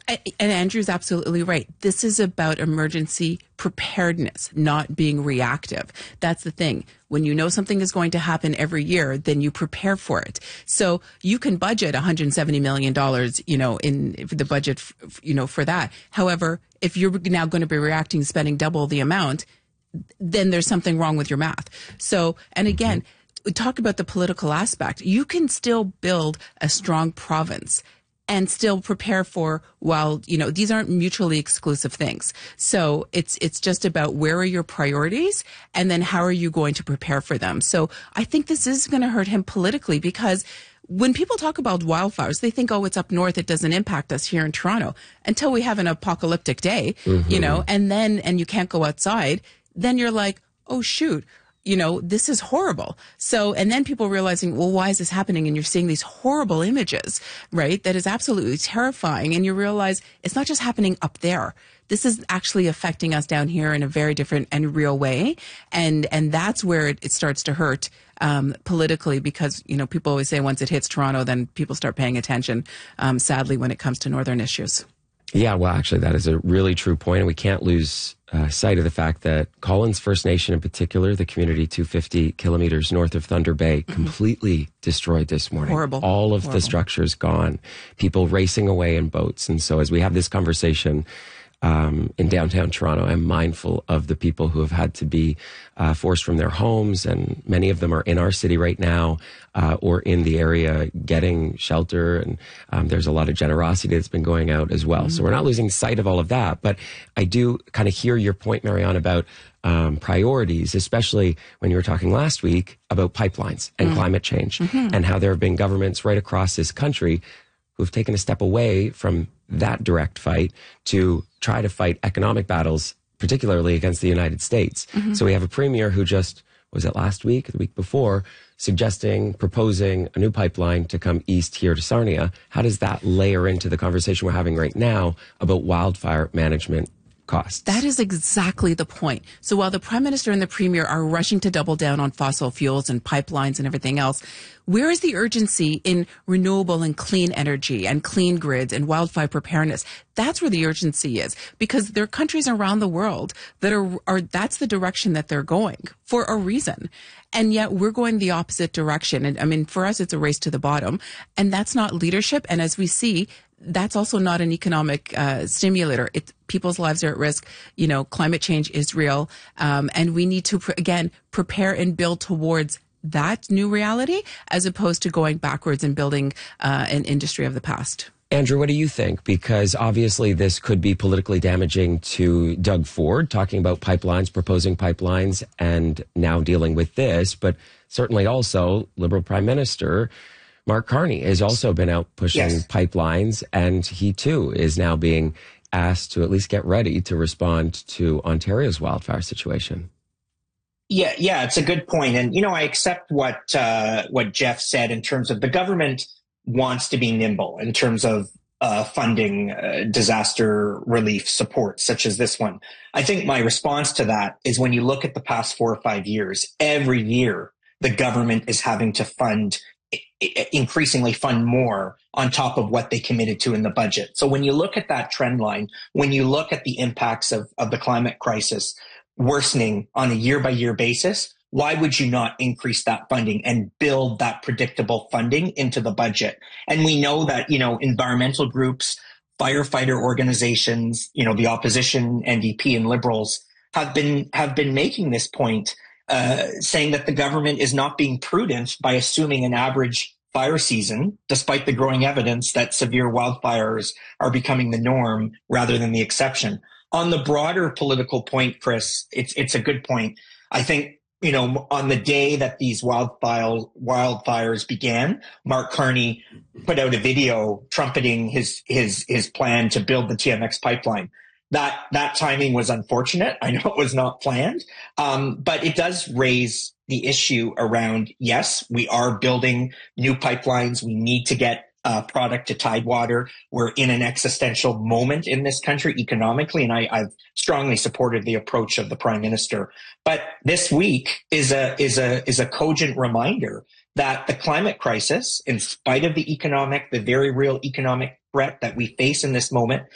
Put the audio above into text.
And Andrew's absolutely right. This is about emergency preparedness, not being reactive. That's the thing. When you know something is going to happen every year, then you prepare for it. So you can budget $170 million, in the budget, for that. However, if you're now going to be reacting, spending double the amount, then there's something wrong with your math. So, and again, we talk about the political aspect. You can still build a strong province and still prepare for, these aren't mutually exclusive things. So it's just about where are your priorities and then how are you going to prepare for them. So I think this is going to hurt him politically because when people talk about wildfires, they think, it's up north. It doesn't impact us here in Toronto until we have an apocalyptic day, and you can't go outside. Then you're like, oh, shoot. This is horrible. So, and then people realizing, well, why is this happening? And you're seeing these horrible images, right? That is absolutely terrifying. And you realize it's not just happening up there. This is actually affecting us down here in a very different and real way. And that's where it starts to hurt, politically, because, people always say once it hits Toronto, then people start paying attention, sadly, when it comes to northern issues. Yeah, well, actually, that is a really true point. And we can't lose sight of the fact that Collins First Nation in particular, the community 250 kilometers north of Thunder Bay, completely destroyed this morning. Horrible. All of the structures gone, people racing away in boats. And so as we have this conversation in downtown Toronto, I'm mindful of the people who have had to be forced from their homes, and many of them are in our city right now or in the area getting shelter, and there's a lot of generosity that's been going out as well. So we're not losing sight of all of that, but I do kind of hear your point, Marianne, about priorities, especially when you were talking last week about pipelines and climate change and how there have been governments right across this country who've taken a step away from that direct fight to try to fight economic battles, particularly against the United States. So we have a premier who just, was it last week, the week before, proposing a new pipeline to come east here to Sarnia. How does that layer into the conversation we're having right now about wildfire management costs? That is exactly the point. So while the Prime Minister and the Premier are rushing to double down on fossil fuels and pipelines and everything else, where is the urgency in renewable and clean energy and clean grids and wildfire preparedness? That's where the urgency is, because there are countries around the world that are that's the direction that they're going for a reason. And yet we're going the opposite direction. And I mean, for us, it's a race to the bottom, and that's not leadership. And as we see, that's also not an economic stimulator. People's lives are at risk. Climate change is real. And we need to, again, prepare and build towards that new reality as opposed to going backwards and building an industry of the past. Andrew, what do you think? Because obviously this could be politically damaging to Doug Ford, talking about pipelines, proposing pipelines, and now dealing with this. But certainly also Liberal Prime Minister Mark Carney has also been out pushing pipelines, and he too is now being asked to at least get ready to respond to Ontario's wildfire situation. Yeah, it's a good point. And, I accept what Jeff said in terms of the government wants to be nimble in terms of funding disaster relief support, such as this one. I think my response to that is when you look at the past 4 or 5 years, every year the government is having to increasingly fund more on top of what they committed to in the budget. So when you look at that trend line, when you look at the impacts of the climate crisis worsening on a year-by-year basis, why would you not increase that funding and build that predictable funding into the budget? And we know that, environmental groups, firefighter organizations, the opposition, NDP and Liberals have been making this point, saying that the government is not being prudent by assuming an average fire season, despite the growing evidence that severe wildfires are becoming the norm rather than the exception. On the broader political point, Chris, it's a good point. I think, on the day that these wildfires began, Mark Carney put out a video trumpeting his plan to build the TMX pipeline. That timing was unfortunate. I know it was not planned, but it does raise the issue around, yes, we are building new pipelines. We need to get product to Tidewater. We're in an existential moment in this country economically, and I've strongly supported the approach of the Prime Minister. But this week is a cogent reminder that the climate crisis, in spite of the very real economic threat that we face in this moment,